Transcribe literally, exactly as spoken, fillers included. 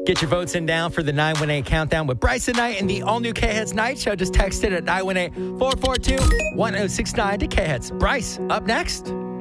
Get your votes in now for the nine one eight Countdown with Bryce and Knight and the all-new K-Hits Night Show. Just text it at nine one eight, four four two, one oh six nine to K-Hits. Bryce, up next.